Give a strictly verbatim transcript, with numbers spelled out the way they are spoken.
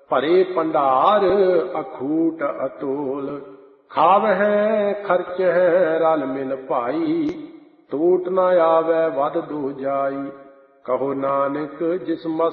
ਭਰੇ ਭੰਡਾਰ ਅਖੂਟ ਅਤੋਲ। ਖਾਵਹਿ ਖਰਚਹਿ ਰਲ ਮਿਲ ਭਾਈ, ਟੂਟ ਨ ਆਵੈ ਵਧ ਦੋ ਜਾਈ। ਕਹੋ ਨਾਨਕ ਜਿਸ ਮਸਤਕ